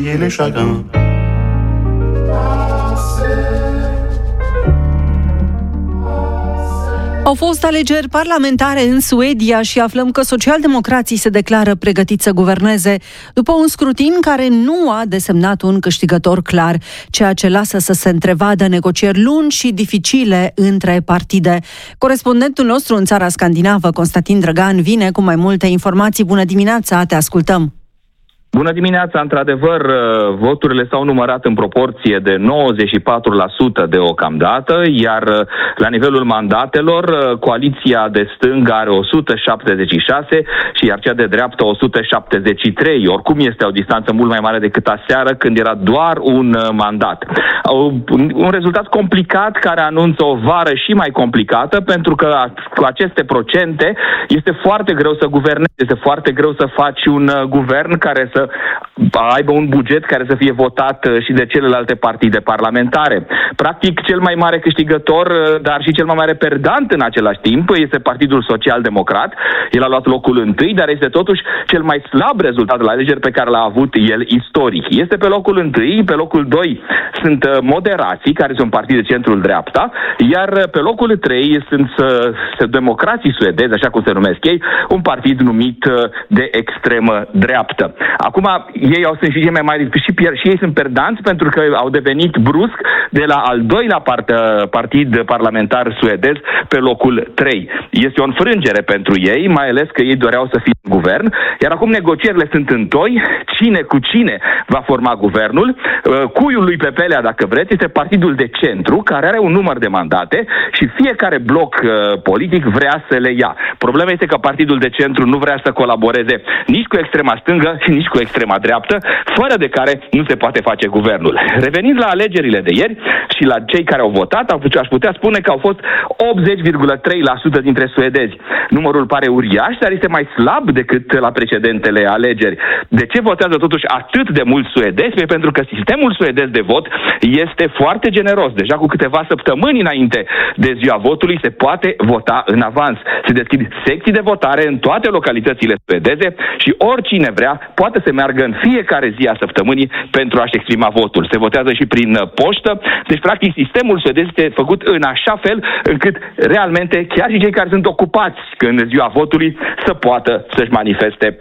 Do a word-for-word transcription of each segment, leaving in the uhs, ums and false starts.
oublier les chagrins. Au fost alegeri parlamentare în Suedia și aflăm că socialdemocrații se declară pregătiți să guverneze după un scrutin care nu a desemnat un câștigător clar, ceea ce lasă să se întrevadă negocieri lungi și dificile între partide. Corespondentul nostru în țara scandinavă, Constantin Drăgan, vine cu mai multe informații. Bună dimineața, te ascultăm! Bună dimineața! Într-adevăr, voturile s-au numărat în proporție de nouăzeci și patru la sută deocamdată, iar la nivelul mandatelor, coaliția de stânga are o sută șaptezeci și șase și iar cea de dreapta o sută șaptezeci și trei. Oricum este o distanță mult mai mare decât aseară, când era doar un mandat. Un rezultat complicat care anunță o vară și mai complicată, pentru că cu aceste procente este foarte greu să guvernezi, este foarte greu să faci un guvern care să aibă un buget care să fie votat și de celelalte partide parlamentare. Practic, cel mai mare câștigător, dar și cel mai mare perdant în același timp, este Partidul Social-Democrat. El a luat locul întâi, dar este totuși cel mai slab rezultat la alegeri pe care l-a avut el istoric. Este pe locul întâi, pe locul doi sunt moderații, care sunt partide de centrul-dreapta, iar pe locul trei sunt democrații suedezi, așa cum se numesc ei, un partid numit de extremă dreaptă. Acum, ei au sunt și cei mai mari și, pier, și ei sunt perdanți pentru că au devenit brusc de la al doilea part, partid parlamentar suedez pe locul trei. Este o înfrângere pentru ei, mai ales că ei doreau să fie guvern, iar acum negocierile sunt în toi. Cine cu cine va forma guvernul? Cuiul lui Pepelea, dacă vreți, este partidul de centru, care are un număr de mandate și fiecare bloc politic vrea să le ia. Problema este că partidul de centru nu vrea să colaboreze nici cu extrema stângă și nici cu extrema dreaptă, fără de care nu se poate face guvernul. Revenind la alegerile de ieri și la cei care au votat, aș putea spune că au fost optzeci virgulă trei la sută dintre suedezi. Numărul pare uriaș, dar este mai slab decât la precedentele alegeri. De ce votează totuși atât de mulți suedezi? Pentru că sistemul suedez de vot este foarte generos. Deja cu câteva săptămâni înainte de ziua votului se poate vota în avans. Se deschid secții de votare în toate localitățile suedeze și oricine vrea poate să meargă în fiecare zi a săptămânii pentru a-și exprima votul. Se votează și prin poștă, deci practic sistemul suedez este făcut în așa fel încât realmente chiar și cei care sunt ocupați în ziua votului să poată să-și manifeste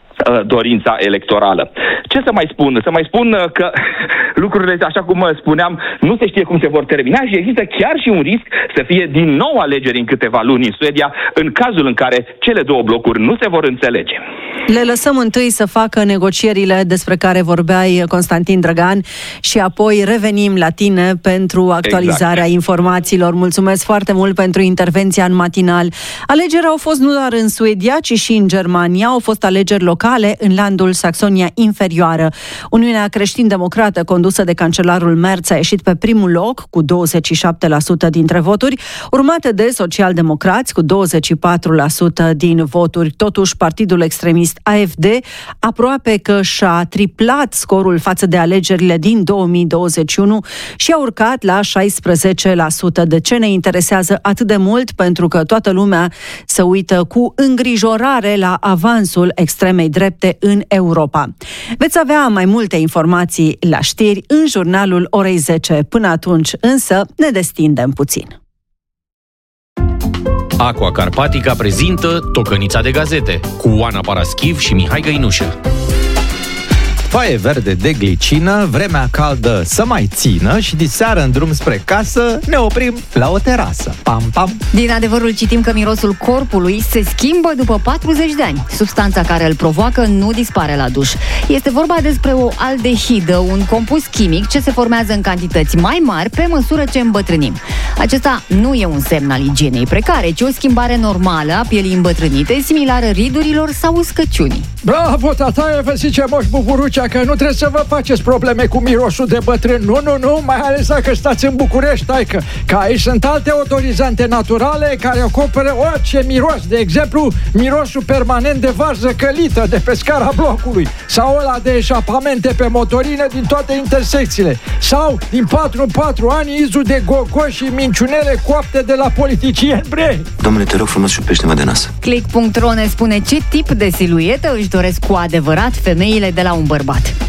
dorința electorală. Ce să mai spun? Să mai spun că lucrurile, așa cum spuneam, nu se știe cum se vor termina și există chiar și un risc să fie din nou alegeri în câteva luni în Suedia, în cazul în care cele două blocuri nu se vor înțelege. Le lăsăm întâi să facă negocierile despre care vorbeai, Constantin Drăgan, și apoi revenim la tine pentru actualizarea exact. informațiilor. Mulțumesc foarte mult pentru intervenția în matinal. Alegerile au fost nu doar în Suedia, ci și în Germania. Au fost alegeri locale în landul Saxonia Inferioară. Uniunea Creștin-Democrată, condusă de cancelarul Merz, a ieșit pe primul loc cu douăzeci și șapte la sută dintre voturi, urmate de socialdemocrați cu douăzeci și patru la sută din voturi. Totuși, partidul extremist A F D aproape că și-a triplat scorul față de alegerile din două mii douăzeci și unu și a urcat la șaisprezece la sută. De ce ne interesează atât de mult? Pentru că toată lumea se uită cu îngrijorare la avansul extremei drepte în Europa. Veți avea mai multe informații la știri în jurnalul orei zece. Până atunci, însă, ne destindem puțin. Aqua Carpatica prezintă Tocănița de gazete cu Oana Paraschiv și Mihai Găinușă. Foaie verde de glicină, vremea caldă să mai țină și diseară în drum spre casă ne oprim la o terasă. Pam, pam! Din adevărul citim că mirosul corpului se schimbă după patruzeci de ani. Substanța care îl provoacă nu dispare la duș. Este vorba despre o aldehidă, un compus chimic ce se formează în cantități mai mari pe măsură ce îmbătrânim. Acesta nu e un semn al igienei precare, ci o schimbare normală a pielii îmbătrânite, similară ridurilor sau uscăciunii. Bravo, tataie, vă zice Moș Bucurucea că nu trebuie să vă faceți probleme cu mirosul de bătrân. Nu, nu, nu, mai ales dacă stați în București, taică, că aici sunt alte odorizante naturale care acoperă orice miros. De exemplu, mirosul permanent de varză călită de pe scara blocului sau ăla de eșapamente pe motorină din toate intersecțiile sau din patru în patru ani izul de gogoși și minciunele coapte de la politicieni, bre! Domnule, te rog frumos, șupește-mă de nas. Click punct ro ne spune ce tip de siluetă își doresc cu adevărat femeile de la un bărbat.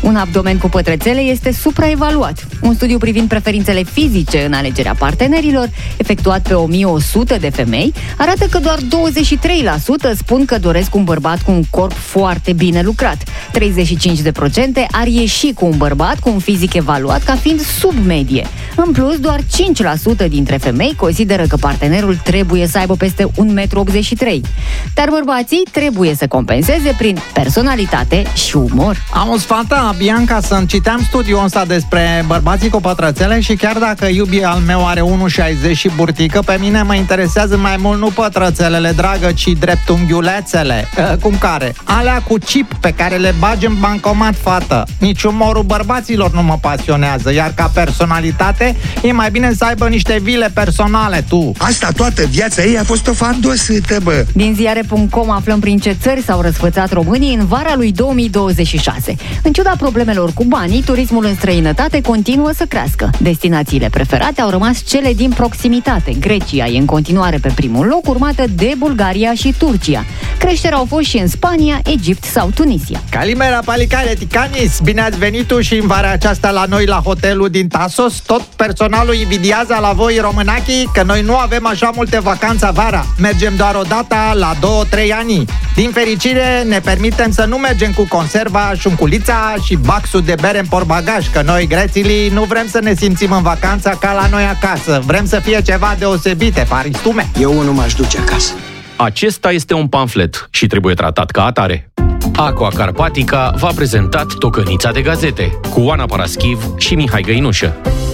Un abdomen cu pătrățele este supraevaluat. Un studiu privind preferințele fizice în alegerea partenerilor, efectuat pe o mie o sută de femei, arată că doar douăzeci și trei la sută spun că doresc un bărbat cu un corp foarte bine lucrat. treizeci și cinci la sută ar ieși cu un bărbat cu un fizic evaluat ca fiind sub medie. În plus, doar cinci la sută dintre femei consideră că partenerul trebuie să aibă peste unu virgulă optzeci și trei metri. Dar bărbații trebuie să compenseze prin personalitate și umor. Am sfata, Bianca, să-mi citeam studiul ăsta despre bărbații cu pătrățele și chiar dacă iubii al meu are unu virgulă șaizeci și burtică, pe mine mă interesează mai mult nu pătrățelele, dragă, ci dreptunghiulețele. Cum care? Alea cu chip pe care le bagi în bancomat, fată. Nici umorul bărbaților nu mă pasionează, iar ca personalitate e mai bine să aibă niște vile personale, tu. Asta toată viața ei a fost o fandosâtă, bă. Din ziare punct com aflăm prin ce țări s-au răsfățat românii în vara lui două mii douăzeci și șase. În ciuda problemelor cu banii, turismul în străinătate continuă să crească. Destinațiile preferate au rămas cele din proximitate. Grecia e în continuare pe primul loc, urmată de Bulgaria și Turcia. Creșterea au fost și în Spania, Egipt sau Tunisia. Calimera, palicare, ticanis! Bine ați venit tu și în vara aceasta la noi la hotelul din Tasos. Tot personalul invidiază la voi, românachii, că noi nu avem așa multe vacanțe vara. Mergem doar o dată la două trei ani. Din fericire ne permitem să nu mergem cu conserva, șunculița și baxul de bere în portbagaj, că noi, grețilii, nu vrem să ne simțim în vacanță ca la noi acasă. Vrem să fie ceva deosebite, paristume. Eu nu m-aș duce acasă. Acesta este un pamflet și trebuie tratat ca atare. Aqua Carpatica v-a prezentat Tocănița de Gazete cu Oana Paraschiv și Mihai Găinușă.